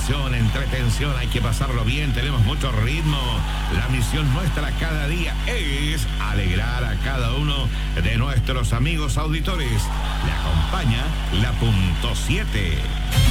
diversión, entretención, hay que pasarlo bien, tenemos mucho ritmo. La misión nuestra cada día es alegrar a cada uno de nuestros amigos auditores. Le acompaña la punto 7.